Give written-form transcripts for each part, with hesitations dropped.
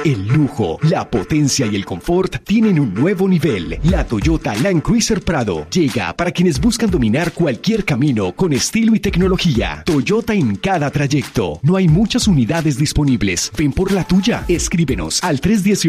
El lujo, la potencia y el confort tienen un nuevo nivel. La Toyota Land Cruiser Prado llega para quienes buscan dominar cualquier camino con estilo y tecnología. Toyota en cada trayecto. No hay muchas unidades disponibles. Ven por la tuya. Escríbenos al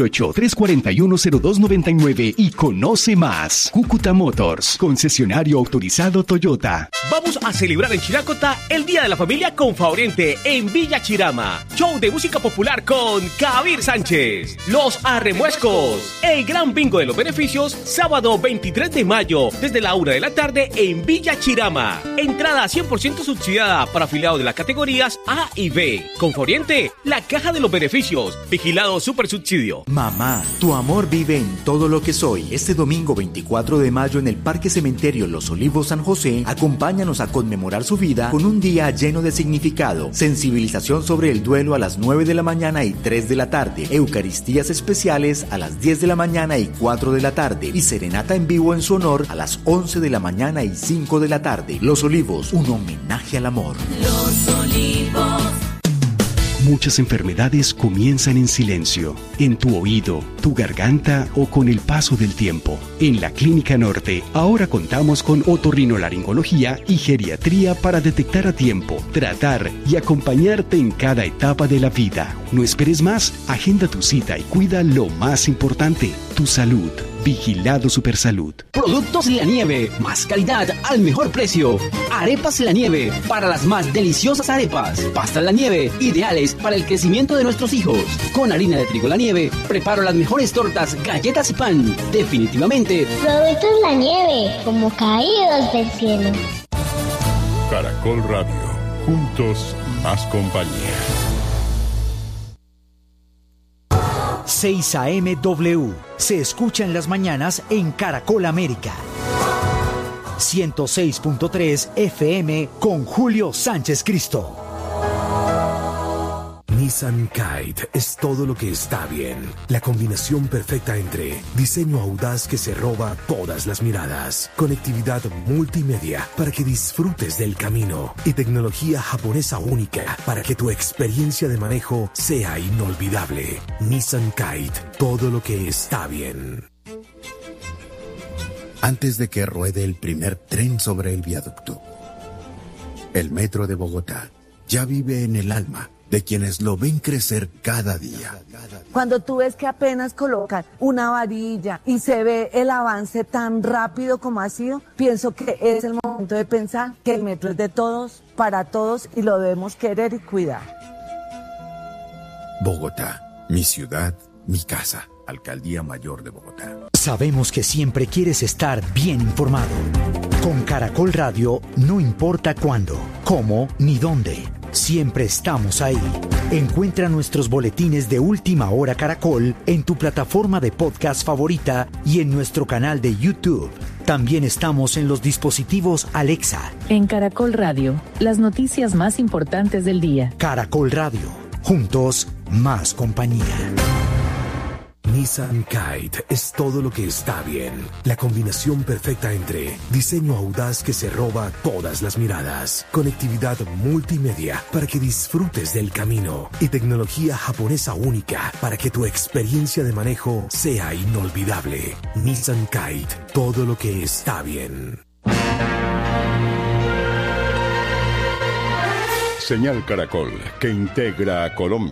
318-341-0299 y conoce más. Cúcuta Motors, concesionario autorizado Toyota. Vamos a celebrar en Chiracota el Día de la Familia con Favorente en Villa Chirama. Show de música popular con Kabir Sánchez. Los Arremuescos. El gran bingo de los beneficios, sábado 23 de mayo, desde la 1 de la tarde en Villa Chirama. Entrada 100% subsidiada para afiliados de las categorías A y B. Con Favorente, la caja de los beneficios. Vigilado Super Subsidio. Mamá, tu amor vive en todo lo que soy. Este domingo 24 de mayo en el Parque Cementerio Los Olivos San José, acompáñanos a conmemorar su vida con un día lleno de significado. Sensibilización sobre el duelo a las 9 de la mañana y 3 de la tarde. Eucaristías especiales a las 10 de la mañana y 4 de la tarde. Y serenata en vivo en su honor a las 11 de la mañana y 5 de la tarde. Los Olivos, un homenaje al amor. Los Olivos. Muchas enfermedades comienzan en silencio, en tu oído, tu garganta o con el paso del tiempo. En la Clínica Norte, ahora contamos con otorrinolaringología y geriatría para detectar a tiempo, tratar y acompañarte en cada etapa de la vida. No esperes más, agenda tu cita y cuida lo más importante, tu salud. Vigilado Supersalud. Productos La Nieve, más calidad al mejor precio. Arepas La Nieve, para las más deliciosas arepas. Pastas La Nieve, ideales para el crecimiento de nuestros hijos. Con harina de trigo La Nieve, preparo las mejores tortas, galletas y pan. Definitivamente. Productos La Nieve, como caídos del cielo. Caracol Radio, juntos más compañía. 6 AM-W. Se escucha en las mañanas en Caracol América. 106.3 FM con Julio Sánchez Cristo. Nissan Kite es todo lo que está bien. La combinación perfecta entre diseño audaz que se roba todas las miradas, conectividad multimedia para que disfrutes del camino y tecnología japonesa única para que tu experiencia de manejo sea inolvidable. Nissan Kite, todo lo que está bien. Antes de que ruede el primer tren sobre el viaducto, el metro de Bogotá ya vive en el alma de quienes lo ven crecer cada día. Cuando tú ves que apenas colocan una varilla y se ve el avance tan rápido como ha sido, pienso que es el momento de pensar que el metro es de todos, para todos, y lo debemos querer y cuidar. Bogotá, mi ciudad, mi casa. Alcaldía Mayor de Bogotá. Sabemos que siempre quieres estar bien informado. Con Caracol Radio, no importa cuándo, cómo ni dónde. Siempre estamos ahí. Encuentra nuestros boletines de Última Hora Caracol en tu plataforma de podcast favorita y en nuestro canal de YouTube. También estamos en los dispositivos Alexa. En Caracol Radio, las noticias más importantes del día. Caracol Radio, juntos, más compañía. Nissan Kite es todo lo que está bien. La combinación perfecta entre diseño audaz que se roba todas las miradas, conectividad multimedia para que disfrutes del camino y tecnología japonesa única para que tu experiencia de manejo sea inolvidable. Nissan Kite, todo lo que está bien. Señal Caracol, que integra a Colombia.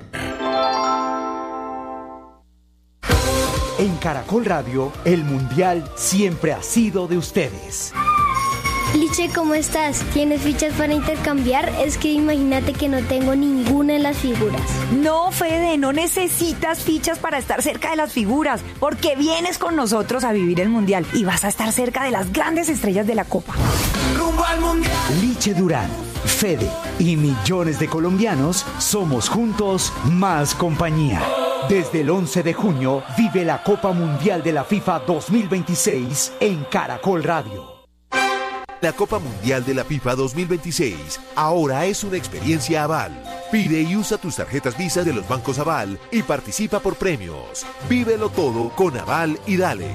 En Caracol Radio, el Mundial siempre ha sido de ustedes. Liche, ¿cómo estás? ¿Tienes fichas para intercambiar? Es que imagínate que no tengo ninguna de las figuras. No, Fede, no necesitas fichas para estar cerca de las figuras, porque vienes con nosotros a vivir el Mundial y vas a estar cerca de las grandes estrellas de la Copa. ¡Rumbo al Mundial! Liche Durán, Fede y millones de colombianos somos juntos más compañía. Desde el 11 de junio vive la Copa Mundial de la FIFA 2026 en Caracol Radio. La Copa Mundial de la FIFA 2026 ahora es una experiencia Aval. Pide y usa tus tarjetas Visa de los bancos Aval y participa por premios. Vívelo todo con Aval y dale.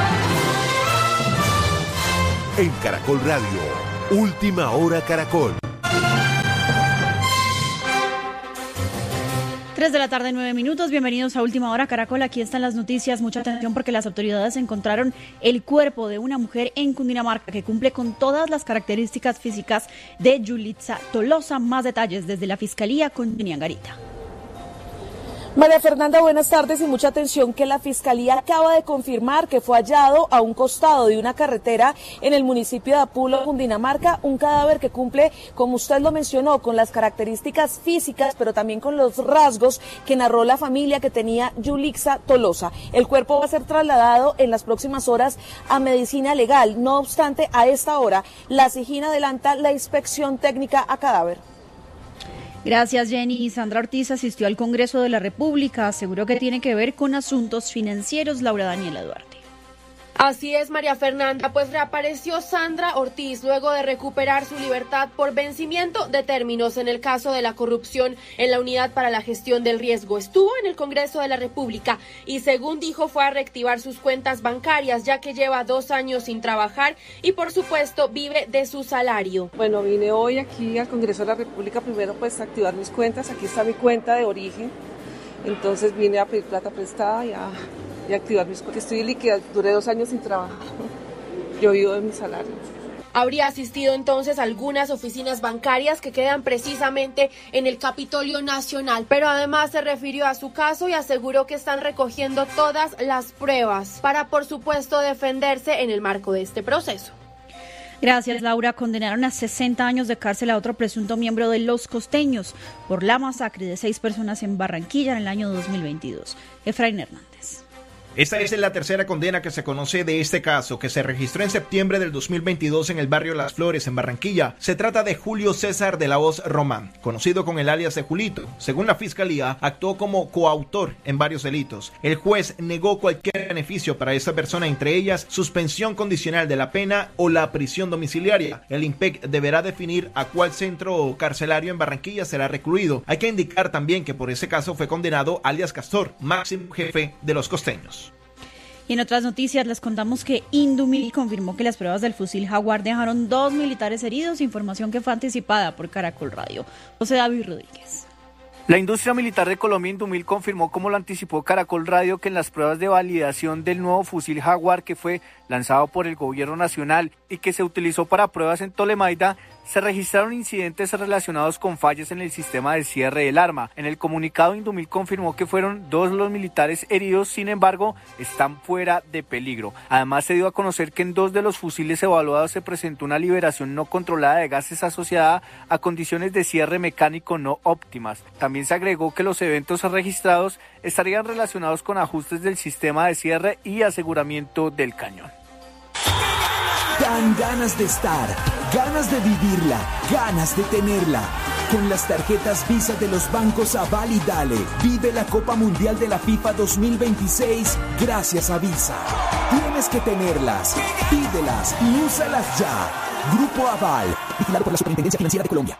En Caracol Radio, Última Hora Caracol. 3 de la tarde, 9 minutos. Bienvenidos a Última Hora Caracol. Aquí están las noticias. Mucha atención porque las autoridades encontraron el cuerpo de una mujer en Cundinamarca que cumple con todas las características físicas de Yulitza Tolosa. Más detalles desde la Fiscalía con Jenny Angarita. María Fernanda, buenas tardes y mucha atención que la Fiscalía acaba de confirmar que fue hallado a un costado de una carretera en el municipio de Apulo, Cundinamarca, un cadáver que cumple, como usted lo mencionó, con las características físicas, pero también con los rasgos que narró la familia que tenía Yulitza Tolosa. El cuerpo va a ser trasladado en las próximas horas a medicina legal. No obstante, a esta hora, la SIJIN adelanta la inspección técnica a cadáver. Gracias, Jenny. Sandra Ortiz asistió al Congreso de la República. Aseguró que tiene que ver con asuntos financieros. Laura Daniela Duarte. Así es, María Fernanda, pues reapareció Sandra Ortiz luego de recuperar su libertad por vencimiento de términos en el caso de la corrupción en la Unidad para la Gestión del Riesgo. Estuvo en el Congreso de la República y, según dijo, fue a reactivar sus cuentas bancarias, ya que lleva 2 años sin trabajar y, por supuesto, vive de su salario. Bueno, vine hoy aquí al Congreso de la República primero pues a activar mis cuentas. Aquí está mi cuenta de origen, entonces vine a pedir plata prestada y activar mis cuentas. Estoy líquida, duré 2 años sin trabajar. Yo vivo de mi salario. Habría asistido entonces a algunas oficinas bancarias que quedan precisamente en el Capitolio Nacional, pero además se refirió a su caso y aseguró que están recogiendo todas las pruebas para, por supuesto, defenderse en el marco de este proceso. Gracias, Laura. Condenaron a 60 años de cárcel a otro presunto miembro de Los Costeños por la masacre de 6 personas en Barranquilla en el año 2022. Efraín Hernández. Esta es la tercera condena que se conoce de este caso, que se registró en septiembre del 2022 en el barrio Las Flores, en Barranquilla. Se trata de Julio César de la Hoz Román, conocido con el alias de Julito. Según la Fiscalía, actuó como coautor en varios delitos. El juez negó cualquier beneficio para esa persona, entre ellas suspensión condicional de la pena o la prisión domiciliaria. El IMPEC deberá definir a cuál centro carcelario en Barranquilla será recluido. Hay que indicar también que por ese caso fue condenado alias Castor, máximo jefe de Los Costeños. Y en otras noticias les contamos que Indumil confirmó que las pruebas del fusil Jaguar dejaron 2 militares heridos, información que fue anticipada por Caracol Radio. José David Rodríguez. La industria militar de Colombia, Indumil, confirmó, como lo anticipó Caracol Radio, que en las pruebas de validación del nuevo fusil Jaguar, que fue lanzado por el gobierno nacional y que se utilizó para pruebas en Tolemaida, se registraron incidentes relacionados con fallas en el sistema de cierre del arma. En el comunicado, Indumil confirmó que fueron 2 los militares heridos, sin embargo, están fuera de peligro. Además, se dio a conocer que en 2 de los fusiles evaluados se presentó una liberación no controlada de gases asociada a condiciones de cierre mecánico no óptimas. También se agregó que los eventos registrados estarían relacionados con ajustes del sistema de cierre y aseguramiento del cañón. Dan ganas de estar, ganas de vivirla, ganas de tenerla. Con las tarjetas Visa de los bancos Aval y Dale, vive la Copa Mundial de la FIFA 2026 gracias a Visa. Tienes que tenerlas, pídelas y úsalas ya. Grupo Aval, vigilado por la Superintendencia Financiera de Colombia.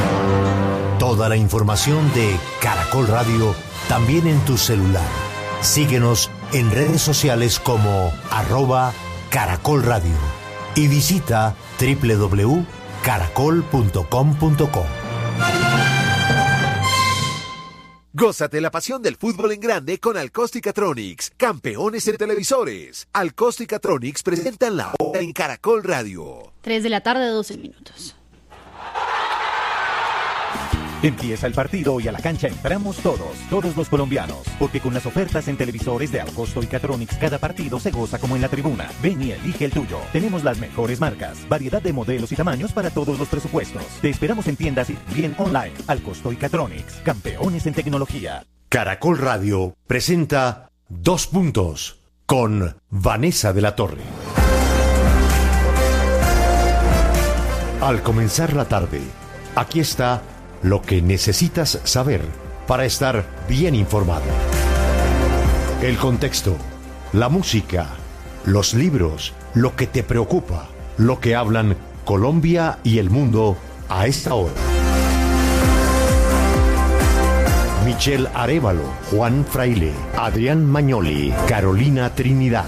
Toda la información de Caracol Radio también en tu celular. Síguenos en redes sociales como @Caracol Radio y visita www.caracol.com.co. Gózate la pasión del fútbol en grande con Alcostica-Tronics, campeones en televisores. Alcostica-Tronics presentan la hora en Caracol Radio. 3 de la tarde, 12 minutos. Empieza el partido y a la cancha entramos todos los colombianos, porque con las ofertas en televisores de Alcosto y Catronics cada partido se goza como en la tribuna. Ven y elige el tuyo. Tenemos las mejores marcas, variedad de modelos y tamaños para todos los presupuestos. Te esperamos en tiendas y bien online. Alcosto y Catronics, campeones en tecnología. Caracol Radio presenta 2 puntos con Vanessa de la Torre. Al comenzar la tarde, aquí está lo que necesitas saber para estar bien informado. El contexto, la música, los libros, lo que te preocupa, lo que hablan Colombia y el mundo a esta hora. Michelle Arévalo, Juan Fraile, Adrián Mañoli, Carolina Trinidad.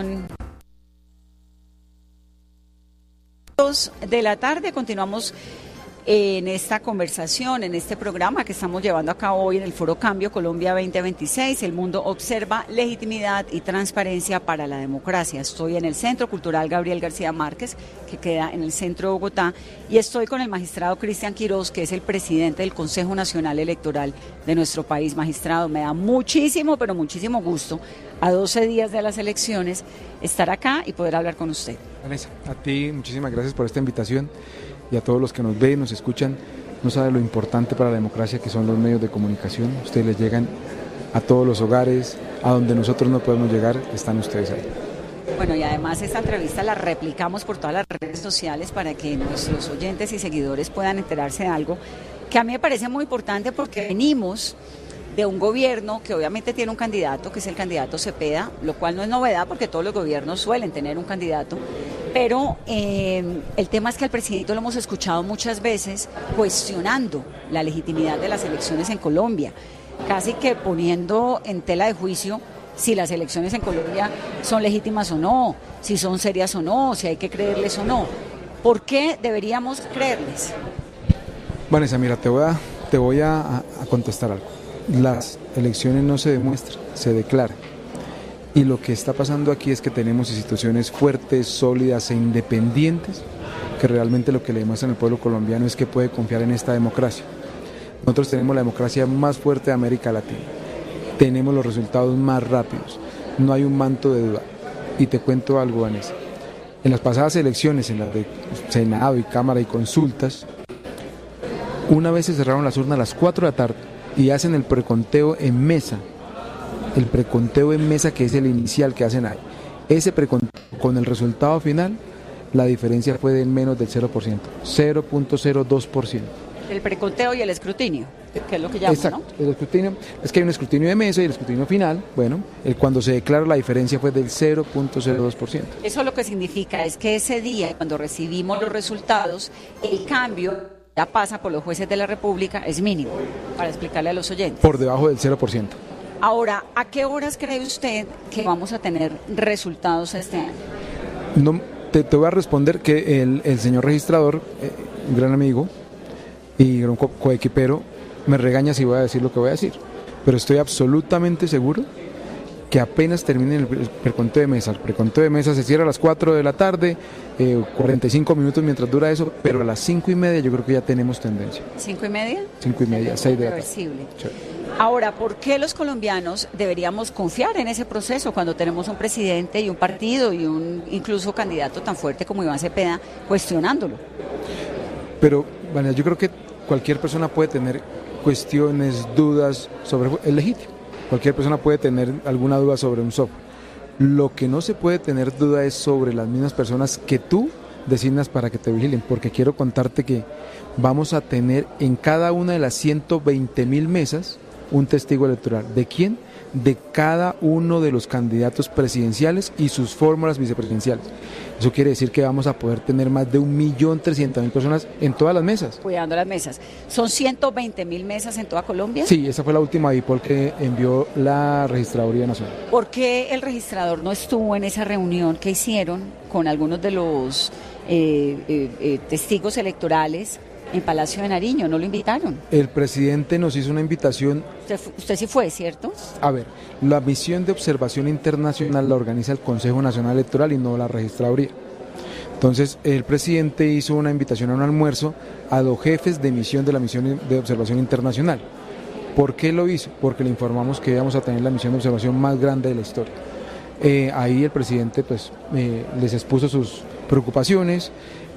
de la tarde continuamos en esta conversación, en este programa que estamos llevando a cabo hoy en el Foro Cambio Colombia 2026. El mundo observa legitimidad y transparencia para la democracia. Estoy en el Centro Cultural Gabriel García Márquez, que queda en el centro de Bogotá, y estoy con el magistrado Cristian Quiroz, que es el presidente del Consejo Nacional Electoral de nuestro país. Magistrado, me da muchísimo, pero muchísimo gusto, a 12 días de las elecciones, estar acá y poder hablar con usted. Vanessa, a ti muchísimas gracias por esta invitación. Y a todos los que nos ven, nos escuchan, no saben lo importante para la democracia que son los medios de comunicación. Ustedes les llegan a todos los hogares, a donde nosotros no podemos llegar, están ustedes ahí. Bueno, y además esta entrevista la replicamos por todas las redes sociales para que nuestros oyentes y seguidores puedan enterarse de algo que a mí me parece muy importante, porque venimos de un gobierno que obviamente tiene un candidato, que es el candidato Cepeda, lo cual no es novedad porque todos los gobiernos suelen tener un candidato, pero el tema es que al presidente lo hemos escuchado muchas veces cuestionando la legitimidad de las elecciones en Colombia, casi que poniendo en tela de juicio si las elecciones en Colombia son legítimas o no, si son serias o no, si hay que creerles o no. ¿Por qué deberíamos creerles? Vanessa, mira, te voy a contestar algo. Las elecciones no se demuestran, se declaran. Y lo que está pasando aquí es que tenemos instituciones fuertes, sólidas e independientes, que realmente lo que le demuestran al pueblo colombiano es que puede confiar en esta democracia. Nosotros tenemos la democracia más fuerte de América Latina, tenemos los resultados más rápidos, no hay un manto de duda. Y te cuento algo, Vanessa, en las pasadas elecciones, en las de Senado y Cámara y consultas, una vez se cerraron las urnas a las 4 de la tarde y hacen el preconteo en mesa, que es el inicial que hacen ahí. Ese preconteo con el resultado final, la diferencia fue de menos del 0%, 0.02%. El preconteo y el escrutinio, que es lo que llaman, exacto, ¿no? El escrutinio, es que hay un escrutinio de mesa y el escrutinio final, bueno, cuando se declara la diferencia fue del 0.02%. Eso lo que significa es que ese día, cuando recibimos los resultados, el cambio ya pasa por los jueces de la República, es mínimo, para explicarle a los oyentes. Por debajo del 0%. Ahora, ¿a qué horas cree usted que vamos a tener resultados este año? No, te voy a responder que el señor registrador, un gran amigo y un coequipero, me regaña si voy a decir lo que voy a decir, pero estoy absolutamente seguro que apenas termine el preconteo de mesa. El preconteo de mesa se cierra a las 4 de la tarde, 45 minutos mientras dura eso, pero a las 5:30 yo creo que ya tenemos tendencia. ¿5:30? 5:30, 6 de la tarde. Sí. Ahora, ¿por qué los colombianos deberíamos confiar en ese proceso cuando tenemos un presidente y un partido y un incluso candidato tan fuerte como Iván Cepeda cuestionándolo? Pero, bueno, yo creo que cualquier persona puede tener cuestiones, dudas sobre el legítimo. Cualquier persona puede tener alguna duda sobre un software. Lo que no se puede tener duda es sobre las mismas personas que tú designas para que te vigilen, porque quiero contarte que vamos a tener en cada una de las 120,000 mesas un testigo electoral. ¿De quién? De cada uno de los candidatos presidenciales y sus fórmulas vicepresidenciales. Eso quiere decir que vamos a poder tener más de 1.300.000 personas en todas las mesas. Cuidando las mesas. ¿Son 120,000 mesas en toda Colombia? Sí, esa fue la última BIPOL que envió la Registraduría Nacional. ¿Por qué el registrador no estuvo en esa reunión que hicieron con algunos de los testigos electorales en Palacio de Nariño? ¿No lo invitaron? El presidente nos hizo una invitación. Usted sí fue, ¿cierto? A ver, la misión de observación internacional la organiza el Consejo Nacional Electoral y no la Registraduría. Entonces, el presidente hizo una invitación a un almuerzo a los jefes de misión de la misión de observación internacional. ¿Por qué lo hizo? Porque le informamos que íbamos a tener la misión de observación más grande de la historia. Ahí el presidente les expuso sus preocupaciones,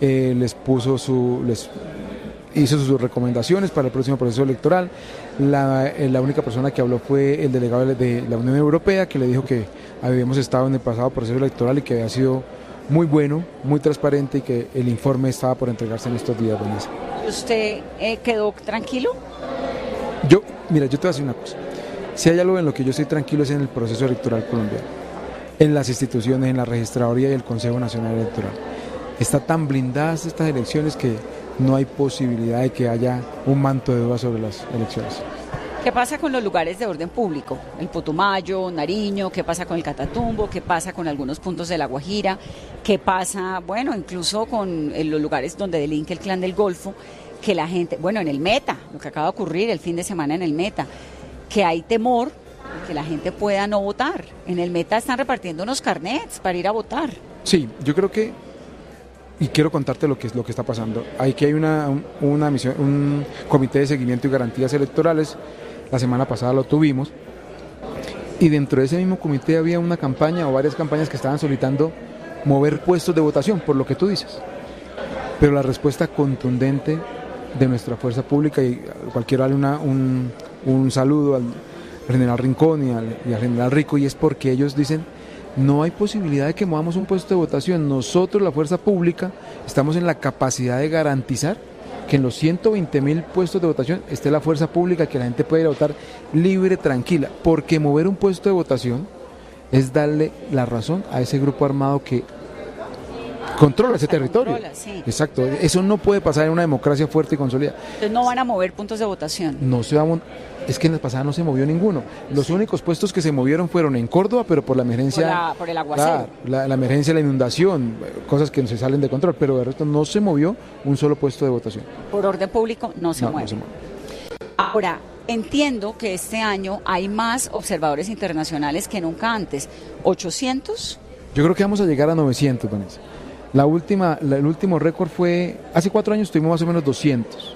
hizo sus recomendaciones para el próximo proceso electoral. La única persona que habló fue el delegado de la Unión Europea, que le dijo que habíamos estado en el pasado proceso electoral y que había sido muy bueno, muy transparente y que el informe estaba por entregarse en estos días. Vanessa. ¿Usted quedó tranquilo? Mira, yo te voy a decir una cosa. Si hay algo en lo que yo estoy tranquilo es en el proceso electoral colombiano, en las instituciones, en la Registraduría y el Consejo Nacional Electoral. Está tan blindadas estas elecciones que no hay posibilidad de que haya un manto de duda sobre las elecciones. ¿Qué pasa con los lugares de orden público? El Putumayo, Nariño, ¿qué pasa con el Catatumbo? ¿Qué pasa con algunos puntos de La Guajira? ¿Qué pasa, bueno, incluso con los lugares donde delinque el Clan del Golfo? Que la gente, bueno, en el Meta, lo que acaba de ocurrir el fin de semana en el Meta, que hay temor de que la gente pueda no votar. En el Meta están repartiendo unos carnets para ir a votar. Sí, yo creo que, y quiero contarte lo que está pasando. Aquí hay una misión, un comité de seguimiento y garantías electorales. La semana pasada lo tuvimos, y dentro de ese mismo comité había una campaña o varias campañas que estaban solicitando mover puestos de votación, por lo que tú dices. Pero la respuesta contundente de nuestra fuerza pública, y quiero darle un saludo al general Rincón y al general Rico, y es porque ellos dicen: no hay posibilidad de que movamos un puesto de votación. Nosotros, la fuerza pública, estamos en la capacidad de garantizar que en los 120.000 puestos de votación esté la fuerza pública, que la gente pueda ir a votar libre, tranquila, porque mover un puesto de votación es darle la razón a ese grupo armado que controla ese territorio. Sí. Exacto, eso no puede pasar en una democracia fuerte y consolidada. Entonces no van a mover puntos de votación. Es que en la pasada no se movió ninguno. Los únicos puestos que se movieron fueron en Córdoba, pero por la emergencia, por el aguacero. Claro, la emergencia, la inundación, cosas que se salen de control, pero de resto no se movió un solo puesto de votación. Por orden público no se mueve. Ahora, entiendo que este año hay más observadores internacionales que nunca antes. ¿800? Yo creo que vamos a llegar a 900, Vanessa. El último récord fue, hace 4 años tuvimos más o menos 200.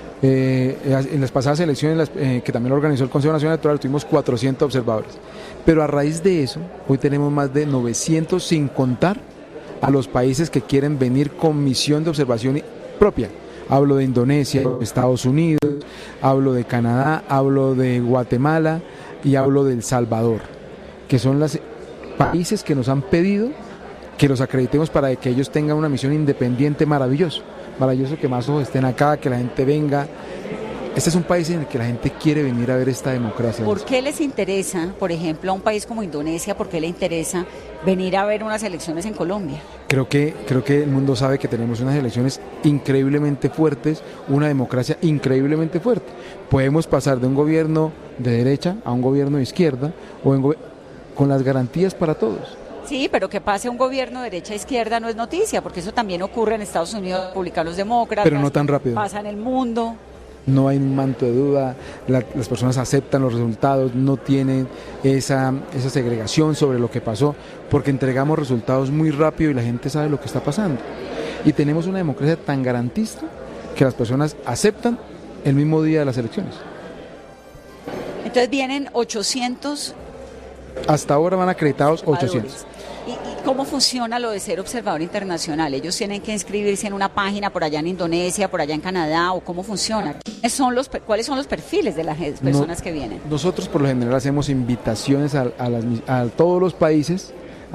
En las pasadas elecciones, que también organizó el Consejo Nacional Electoral, tuvimos 400 observadores. Pero a raíz de eso, hoy tenemos más de 900, sin contar a los países que quieren venir con misión de observación propia. Hablo de Indonesia, Estados Unidos, hablo de Canadá, hablo de Guatemala y hablo de El Salvador, que son los países que nos han pedido que los acreditemos para que ellos tengan una misión independiente. Maravilloso que más ojos estén acá, que la gente venga. Este es un país en el que la gente quiere venir a ver esta democracia. ¿Por qué les interesa, por ejemplo, a un país como Indonesia, por qué le interesa venir a ver unas elecciones en Colombia? Creo que el mundo sabe que tenemos unas elecciones increíblemente fuertes, una democracia increíblemente fuerte. Podemos pasar de un gobierno de derecha a un gobierno de izquierda, con las garantías para todos. Sí, pero que pase un gobierno derecha-izquierda no es noticia, porque eso también ocurre en Estados Unidos, republicanos, demócratas. Pero no tan rápido. Pasa en el mundo. No hay un manto de duda, las personas aceptan los resultados, no tienen esa segregación sobre lo que pasó, porque entregamos resultados muy rápido y la gente sabe lo que está pasando. Y tenemos una democracia tan garantista que las personas aceptan el mismo día de las elecciones. Entonces vienen 800. Hasta ahora van acreditados 800. ¿Y cómo funciona lo de ser observador internacional? ¿Ellos tienen que inscribirse en una página por allá en Indonesia, por allá en Canadá, o cómo funciona? ¿Cuáles son los perfiles de las personas que vienen? Nosotros por lo general hacemos invitaciones a todos los países,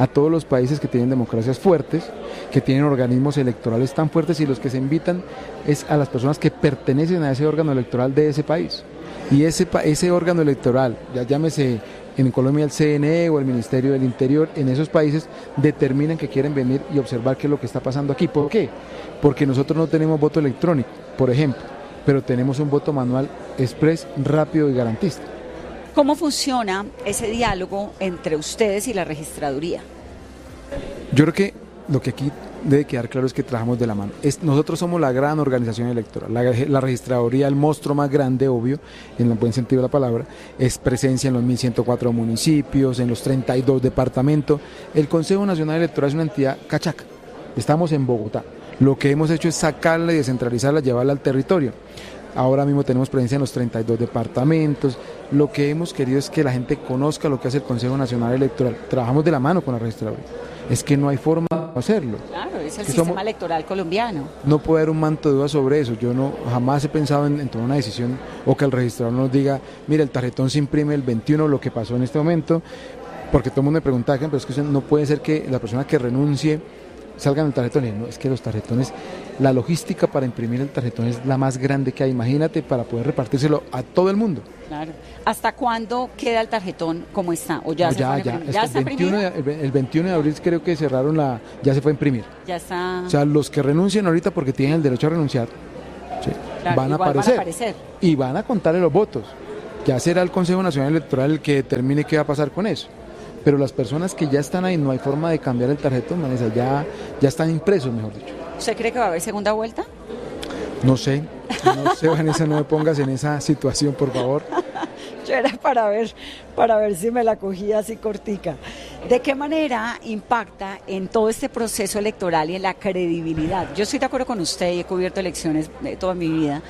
que tienen democracias fuertes, que tienen organismos electorales tan fuertes, y los que se invitan es a las personas que pertenecen a ese órgano electoral de ese país. Y ese órgano electoral, ya llámese en Colombia el CNE o el Ministerio del Interior, en esos países determinan que quieren venir y observar qué es lo que está pasando aquí. ¿Por qué? Porque nosotros no tenemos voto electrónico, por ejemplo, pero tenemos un voto manual express, rápido y garantista. ¿Cómo funciona ese diálogo entre ustedes y la registraduría? Yo creo que lo que aquí debe quedar claro es que trabajamos de la mano. Nosotros somos la gran organización electoral. La registraduría, el monstruo más grande, obvio, en el buen sentido de la palabra, es presencia en los 1.104 municipios, en los 32 departamentos. El Consejo Nacional Electoral es una entidad cachaca. Estamos en Bogotá. Lo que hemos hecho es sacarla y descentralizarla, llevarla al territorio. Ahora mismo tenemos presencia en los 32 departamentos. Lo que hemos querido es que la gente conozca lo que hace el Consejo Nacional Electoral. Trabajamos de la mano con la registraduría. Es que no hay forma de hacerlo. Claro, es el sistema electoral colombiano. No puede haber un manto de duda sobre eso. Yo jamás he pensado en tomar una decisión o que el registrador nos diga: mira, el tarjetón se imprime el 21, lo que pasó en este momento, porque todo el mundo me pregunta, pero es que no puede ser que la persona que renuncie salgan el tarjetón. No, es que los tarjetones, la logística para imprimir el tarjetón es la más grande que hay. Imagínate, para poder repartírselo a todo el mundo. Claro. ¿Hasta cuándo queda el tarjetón como está? ¿O ya está imprimido? El 21 de abril creo que cerraron ya se fue a imprimir. Ya está. O sea, los que renuncien ahorita, porque tienen el derecho a renunciar, ¿sí? Claro, van a aparecer y van a contarle los votos. Ya será el Consejo Nacional Electoral el que determine qué va a pasar con eso. Pero las personas que ya están ahí, no hay forma de cambiar el tarjetón, Vanessa, ya están impresos, mejor dicho. ¿Usted cree que va a haber segunda vuelta? No sé, Vanessa, no me pongas en esa situación, por favor. Yo era para ver si me la cogía así cortica. ¿De qué manera impacta en todo este proceso electoral y en la credibilidad? Yo estoy de acuerdo con usted y he cubierto elecciones de toda mi vida.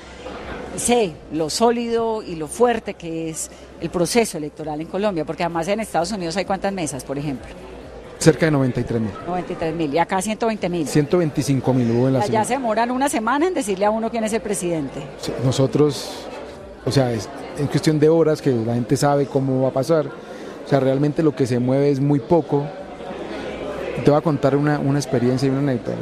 Sé lo sólido y lo fuerte que es el proceso electoral en Colombia, porque además en Estados Unidos hay ¿cuántas mesas, por ejemplo? Cerca de 93.000. 93.000 y acá 120.000. 125.000 hubo en la Allá se demoran una semana en decirle a uno quién es el presidente. Sí, nosotros, o sea, es en cuestión de horas que la gente sabe cómo va a pasar. O sea, realmente lo que se mueve es muy poco. Te voy a contar una experiencia y una anécdota.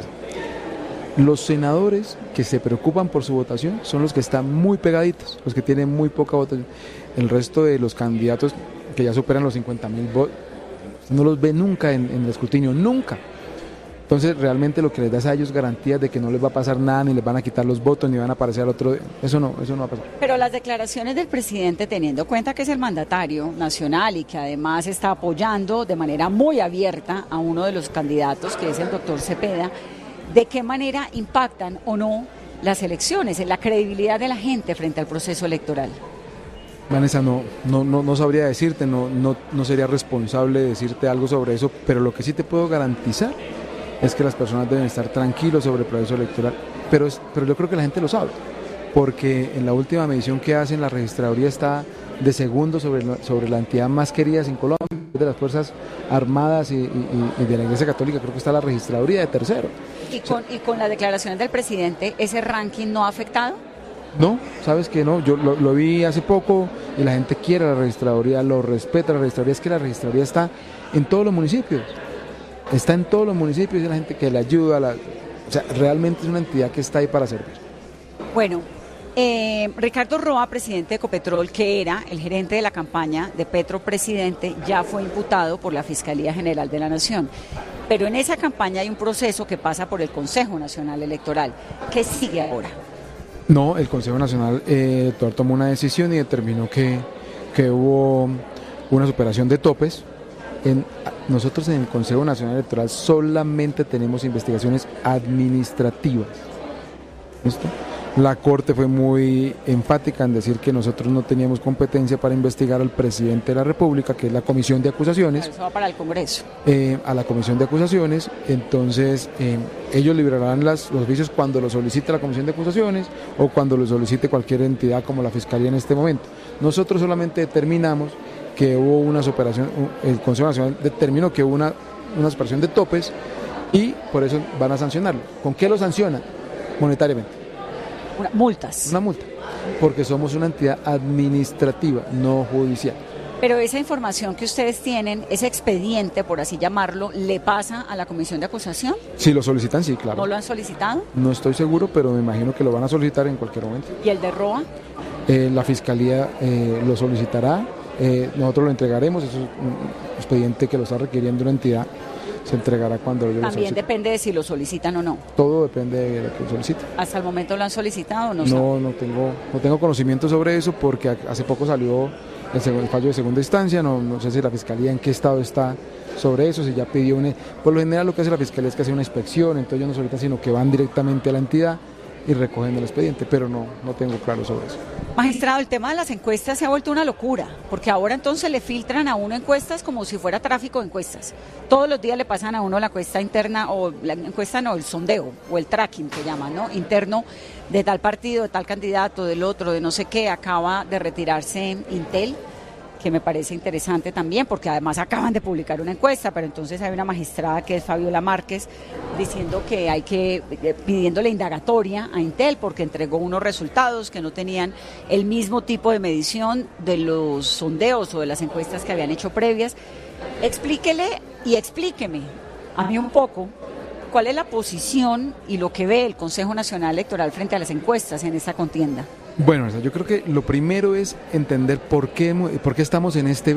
Los senadores que se preocupan por su votación son los que están muy pegaditos, los que tienen muy poca votación. El resto de los candidatos que ya superan los 50.000 votos, no los ve nunca en el escrutinio, nunca. Entonces realmente lo que les da es a ellos garantías de que no les va a pasar nada, ni les van a quitar los votos, ni van a aparecer al otro. Eso no va a pasar. Pero las declaraciones del presidente, teniendo en cuenta que es el mandatario nacional y que además está apoyando de manera muy abierta a uno de los candidatos, que es el doctor Cepeda, ¿de qué manera impactan o no las elecciones, en la credibilidad de la gente frente al proceso electoral? Vanessa, no sabría decirte, no sería responsable decirte algo sobre eso, pero lo que sí te puedo garantizar es que las personas deben estar tranquilos sobre el proceso electoral, pero yo creo que la gente lo sabe, porque en la última medición que hacen la registraduría está de segundo sobre la entidad más querida en Colombia, de las Fuerzas Armadas y de la Iglesia Católica, creo que está la registraduría de tercero. ¿Y con las declaraciones del presidente, ese ranking no ha afectado? No, sabes que no, yo lo vi hace poco y la gente quiere la registraduría, lo respeta la registraduría, es que la registraduría está en todos los municipios, y la gente que le ayuda, o sea, realmente es una entidad que está ahí para servir. Bueno, Ricardo Roa, presidente de Ecopetrol, que era el gerente de la campaña de Petro presidente, ya fue imputado por la Fiscalía General de la Nación. Pero en esa campaña hay un proceso que pasa por el Consejo Nacional Electoral. ¿Qué sigue ahora? No, el Consejo Nacional tomó una decisión y determinó que hubo una superación de topes. Nosotros en el Consejo Nacional Electoral solamente tenemos investigaciones administrativas. ¿Listo? La Corte fue muy enfática en decir que nosotros no teníamos competencia para investigar al presidente de la República, que es la Comisión de Acusaciones. Pero eso va para el Congreso. A la Comisión de Acusaciones, entonces ellos liberarán los oficios cuando lo solicite la Comisión de Acusaciones o cuando lo solicite cualquier entidad como la Fiscalía en este momento. Nosotros solamente determinamos que hubo una superación, el Consejo Nacional determinó que hubo una superación de topes y por eso van a sancionarlo. ¿Con qué lo sancionan? Monetariamente. Multas. Una multa, porque somos una entidad administrativa, no judicial. Pero esa información que ustedes tienen, ese expediente, por así llamarlo, ¿le pasa a la Comisión de Acusación? Si lo solicitan, sí, claro. ¿No lo han solicitado? No estoy seguro, pero me imagino que lo van a solicitar en cualquier momento. ¿Y el de Roa? La Fiscalía lo solicitará, nosotros lo entregaremos, es un expediente que lo está requiriendo una entidad. Se entregará cuando ellos lo soliciten. También depende de si lo solicitan o no. Todo depende de lo que lo soliciten. ¿Hasta el momento lo han solicitado o no? No tengo conocimiento sobre eso porque hace poco salió el fallo de segunda instancia, no sé si la Fiscalía en qué estado está sobre eso, si ya pidió por lo general lo que hace la Fiscalía es que hace una inspección, entonces ellos no solicitan sino que van directamente a la entidad y recogen el expediente, pero no tengo claro sobre eso. Magistrado, el tema de las encuestas se ha vuelto una locura, porque ahora entonces le filtran a uno encuestas como si fuera tráfico de encuestas. Todos los días le pasan a uno la encuesta interna, o la encuesta no, el sondeo, o el tracking que llaman, ¿no? Interno de tal partido, de tal candidato, del otro, de no sé qué. Acaba de retirarse Intel, que me parece interesante también, porque además acaban de publicar una encuesta, pero entonces hay una magistrada que es Fabiola Márquez diciendo que pidiéndole indagatoria a Intel porque entregó unos resultados que no tenían el mismo tipo de medición de los sondeos o de las encuestas que habían hecho previas. Explíquele y explíqueme a mí un poco cuál es la posición y lo que ve el Consejo Nacional Electoral frente a las encuestas en esta contienda. Bueno, yo creo que lo primero es entender por qué estamos en esta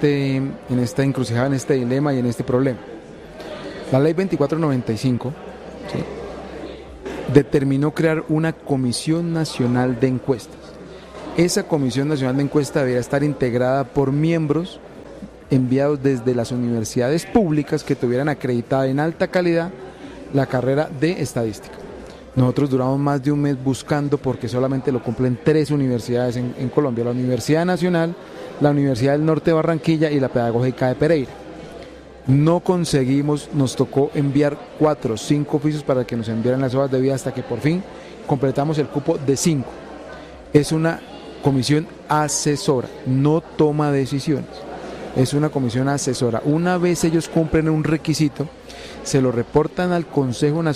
encrucijada, en este dilema y en este problema. La ley 2495 determinó crear una Comisión Nacional de Encuestas. Esa Comisión Nacional de Encuesta debería estar integrada por miembros enviados desde las universidades públicas que tuvieran acreditada en alta calidad la carrera de estadística. Nosotros duramos más de un mes buscando, porque solamente lo cumplen 3 universidades en Colombia: la Universidad Nacional, la Universidad del Norte de Barranquilla y la Pedagógica de Pereira. No conseguimos, nos tocó enviar 4 o 5 oficios para que nos enviaran las hojas de vida hasta que por fin completamos el cupo de 5. Es una comisión asesora, no toma decisiones. Es una comisión asesora. Una vez ellos cumplen un requisito, se lo reportan al Consejo Nacional